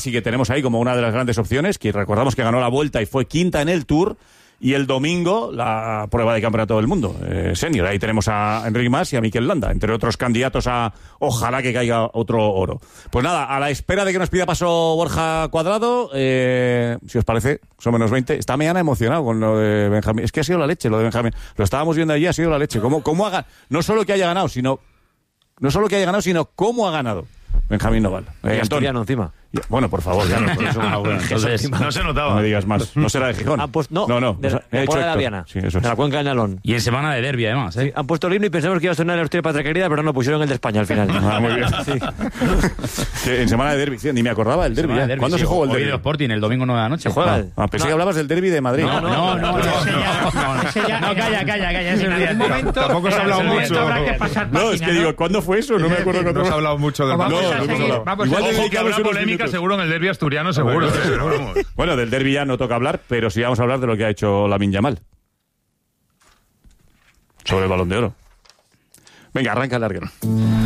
sí que tenemos ahí como una de las grandes opciones, que recordamos que ganó la Vuelta y fue quinta en el Tour. Y el domingo, la prueba de campeonato del mundo, senior. Ahí tenemos a Enric Mas y a Mikel Landa, entre otros candidatos a ojalá que caiga otro oro. Pues nada, a la espera de que nos pida paso Borja Cuadrado, si os parece, son menos 20. Esta mañana emocionado con lo de Benjamín. Es que ha sido la leche lo de Benjamín. Lo estábamos viendo allí, ha sido la leche. ¿Cómo haga? No solo que haya ganado, sino cómo ha ganado Benjamín Noval. Asturiano encima. Bueno, por favor, ya no. Entonces, no se notaba. No me digas más. No será de Gijón. No. De la Viana. Sí, eso es. De la cuenca del Nalón. Y en semana de derbi, además. Sí, han puesto el himno y pensamos que iba a sonar el Asturias Patria Querida, pero no, pusieron el de España al final. Muy bien. Sí. En semana de derbi, sí, ni me acordaba del derbi. ¿Cuándo se jugó el derbi? Hoy de Sporting, el domingo 9 de la noche. ¿Se juega? Pensé que hablabas del derbi de Madrid. No, calla. Tampoco se ha hablado mucho. No, es que digo, ¿cuándo fue eso? No me acuerdo cuándo. No se ha hablado mucho del Madrid. Igual que habrá polémica seguro en el derbi asturiano, seguro. Bueno, del derbi ya no toca hablar, pero sí vamos a hablar de lo que ha hecho Lamine Yamal sobre el Balón de Oro. Venga, arranca el larguero.